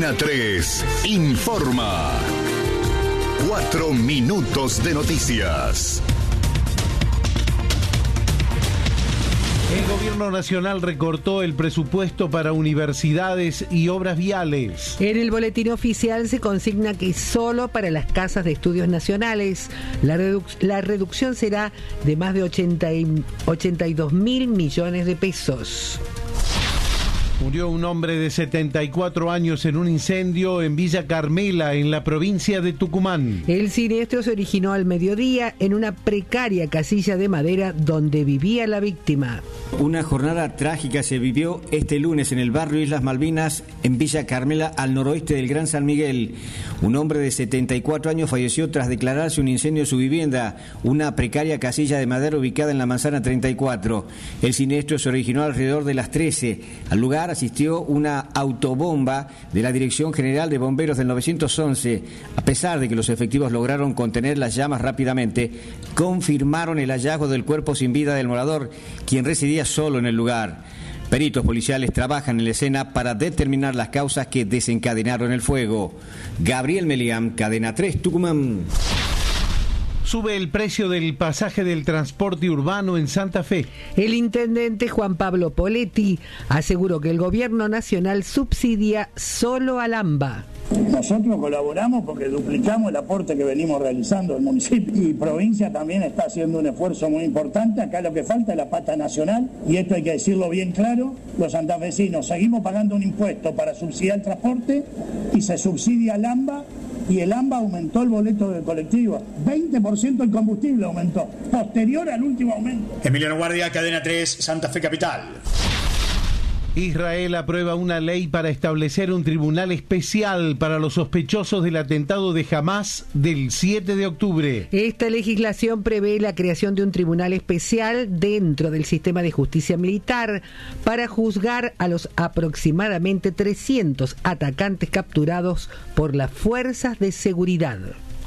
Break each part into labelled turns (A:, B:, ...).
A: Cadena 3 informa. 4 minutos de noticias.
B: El gobierno nacional recortó el presupuesto para universidades y obras viales.
C: En el boletín oficial se consigna que solo para las casas de estudios nacionales la reducción será de más de 82 mil millones de pesos.
B: Murió un hombre de 74 años en un incendio en Villa Carmela, en la provincia de Tucumán.
C: El siniestro se originó al mediodía en una precaria casilla de madera donde vivía la víctima.
D: Una jornada trágica se vivió este lunes en el barrio Islas Malvinas, en Villa Carmela, al noroeste del Gran San Miguel. Un hombre de 74 años falleció tras declararse un incendio en su vivienda, una precaria casilla de madera ubicada en la manzana 34. El siniestro se originó alrededor de las 13. Al lugar asistió una autobomba de la Dirección General de Bomberos del 911. A pesar de que los efectivos lograron contener las llamas rápidamente, confirmaron el hallazgo del cuerpo sin vida del morador, quien residía solo en el lugar. Peritos policiales trabajan en la escena para determinar las causas que desencadenaron el fuego. Gabriel Melián, Cadena 3, Tucumán.
B: Sube el precio del pasaje del transporte urbano en Santa Fe.
C: El intendente Juan Pablo Poletti aseguró que el gobierno nacional subsidia solo al AMBA.
E: Nosotros colaboramos porque duplicamos el aporte que venimos realizando el municipio, y provincia también está haciendo un esfuerzo muy importante. Acá lo que falta es la pata nacional, y esto hay que decirlo bien claro: los santafesinos seguimos pagando un impuesto para subsidiar el transporte y se subsidia al AMBA, y el AMBA aumentó el boleto de colectivo, 20% el combustible aumentó, posterior al último aumento.
F: Emiliano Guardia, Cadena 3, Santa Fe Capital.
B: Israel aprueba una ley para establecer un tribunal especial para los sospechosos del atentado de Hamás del 7 de octubre.
C: Esta legislación prevé la creación de un tribunal especial dentro del sistema de justicia militar para juzgar a los aproximadamente 300 atacantes capturados por las fuerzas de seguridad.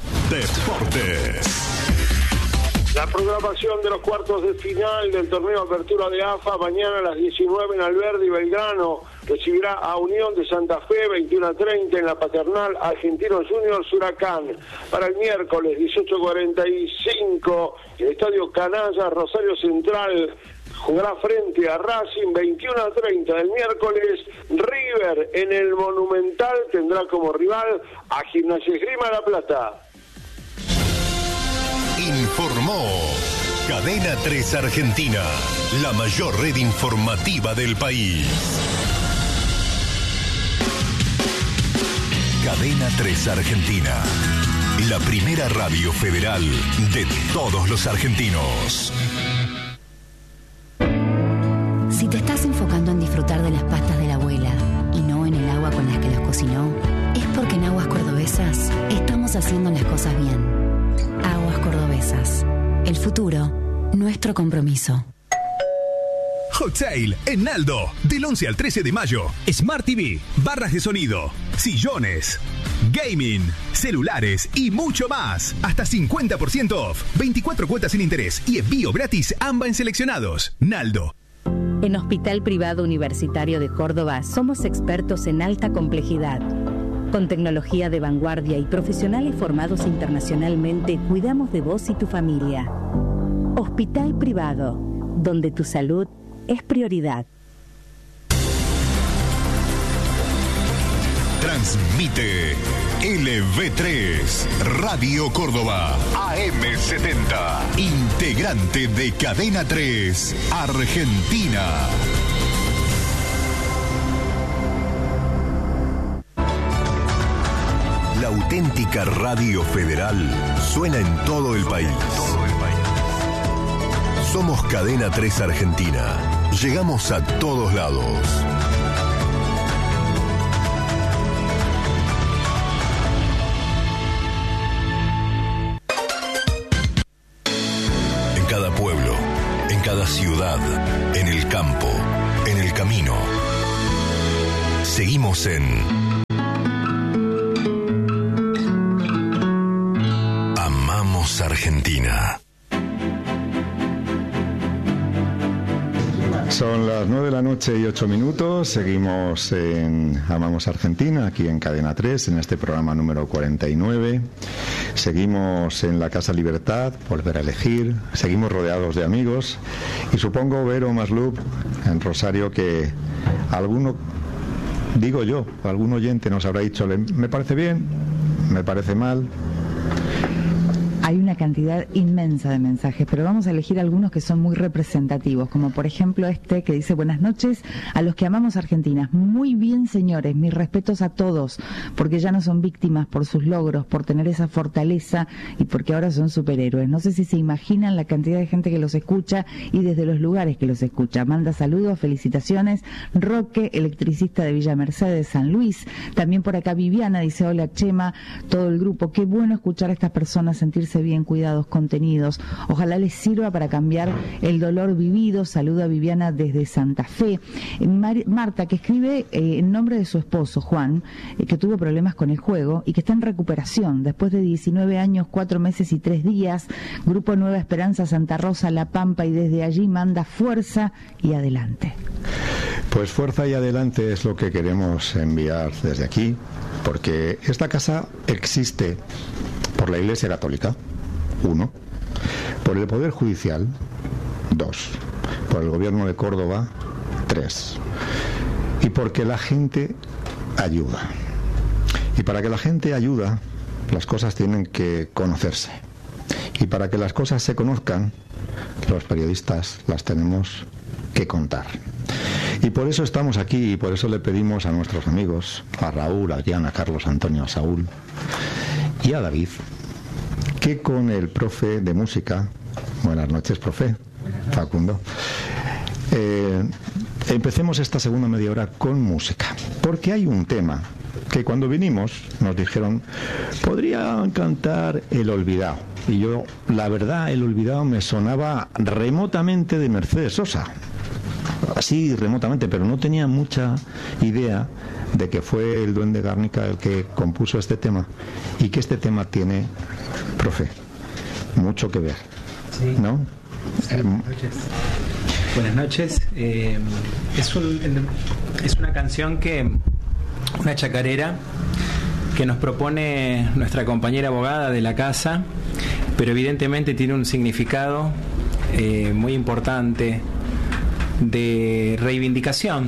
A: Deportes.
G: La programación de los cuartos de final del torneo Apertura de AFA, mañana a las 19 en Alberdi, Belgrano recibirá a Unión de Santa Fe, 21:30 en la Paternal, Argentinos Juniors Huracán. Para el miércoles 18:45 en el Estadio Canalla, Rosario Central jugará frente a Racing. 21:30 del miércoles, River en el Monumental tendrá como rival a Gimnasia Esgrima La Plata.
A: Informó Cadena 3 Argentina, la mayor red informativa del país. Cadena 3 Argentina, la primera radio federal de todos los argentinos.
H: Si te estás enfocando en disfrutar de las pastas de la abuela y no en el agua con las que las cocinó, es porque en Aguas Cordobesas estamos haciendo las cosas bien. Aguas Cordobesas. El futuro, nuestro compromiso.
I: Hot Sale en Naldo. Del 11 al 13 de mayo. Smart TV, barras de sonido, sillones, gaming, celulares y mucho más. Hasta 50% off. 24 cuotas sin interés y envío gratis AMBA en seleccionados. Naldo.
J: En Hospital Privado Universitario de Córdoba somos expertos en alta complejidad. Con tecnología de vanguardia y profesionales formados internacionalmente, cuidamos de vos y tu familia. Hospital Privado, donde tu salud es prioridad.
A: Transmite LV3, Radio Córdoba, AM70, integrante de Cadena 3, Argentina. La auténtica radio federal suena en todo el país. Somos Cadena 3 Argentina. Llegamos a todos lados. En cada pueblo, en cada ciudad, en el campo, en el camino. Seguimos en Argentina.
K: Son las las 9 de la noche y 8 minutos, seguimos en Amamos Argentina, aquí en Cadena 3, en este programa número 49. Seguimos en la Casa Libertad, Volver a Elegir, seguimos rodeados de amigos y supongo, Vero Maslup, en Rosario, que alguno, digo yo, algún oyente nos habrá dicho, me parece bien, me parece mal.
L: Hay una cantidad inmensa de mensajes, pero vamos a elegir algunos que son muy representativos, como por ejemplo este que dice: buenas noches a los que amamos Argentina. Muy bien, señores, mis respetos a todos, porque ya no son víctimas por sus logros, por tener esa fortaleza y porque ahora son superhéroes. No sé si se imaginan la cantidad de gente que los escucha y desde los lugares que los escucha. Manda saludos, felicitaciones. Roque, electricista de Villa Mercedes, San Luis. También por acá Viviana dice: hola Chema, todo el grupo, qué bueno escuchar a estas personas sentirse bien cuidados, contenidos. Ojalá les sirva para cambiar el dolor vivido. Saluda a Viviana desde Santa Fe. Marta, que escribe en nombre de su esposo, Juan, que tuvo problemas con el juego y que está en recuperación después de 19 años, 4 meses y 3 días. Grupo Nueva Esperanza, Santa Rosa, La Pampa, y desde allí manda fuerza y adelante.
K: Pues fuerza y adelante es lo que queremos enviar desde aquí, porque esta casa existe por la Iglesia Católica, 1, por el Poder Judicial, 2, por el Gobierno de Córdoba, 3, y porque la gente ayuda. Y para que la gente ayuda, las cosas tienen que conocerse. Y para que las cosas se conozcan, los periodistas las tenemos que contar. Y por eso estamos aquí, y por eso le pedimos a nuestros amigos, a Raúl, a Diana, a Carlos, a Antonio, a Saúl y a David, que con el profe de música, buenas noches, profe, Facundo, empecemos esta segunda media hora con música, porque hay un tema que cuando vinimos nos dijeron, podrían cantar El Olvidado, y yo, la verdad, El Olvidado me sonaba remotamente de Mercedes Sosa, así remotamente, pero no tenía mucha idea de que fue el Duende Garnica el que compuso este tema, y que este tema tiene, profe, mucho que ver, sí. ¿No?
M: Sí, buenas noches. Buenas noches. Es una canción una chacarera que nos propone nuestra compañera abogada de la casa, pero evidentemente tiene un significado muy importante de reivindicación,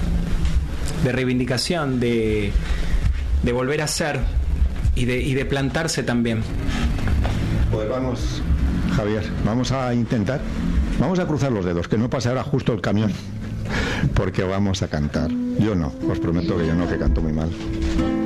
M: de volver a ser y de plantarse también.
K: Pues vamos, Javier, vamos a intentar, vamos a cruzar los dedos, que no pase ahora justo el camión, porque vamos a cantar. Yo no, os prometo que yo no, que canto muy mal.